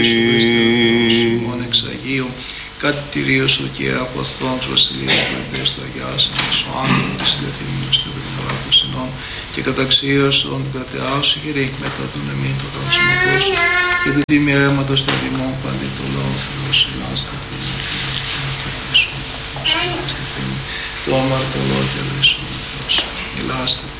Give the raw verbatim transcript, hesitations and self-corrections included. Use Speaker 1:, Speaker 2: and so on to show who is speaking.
Speaker 1: Μόν εξ Αγίου, κατητηρίωσο και από θόντρος βασιλείας του Εθές του Αγιάσανος, ο άγγελος της ηλεθυμίνος του Ευρωμερά των Συνών, και καταξίωσον την κρατεάωση γερήκ μετά τον εμήν των ρανσωματός, και την τίμη αίματος των δημών παντή το λόγο Θεός, ελάστε πίνη, το αμαρτωλό και ελέησον Θεός, ελάστε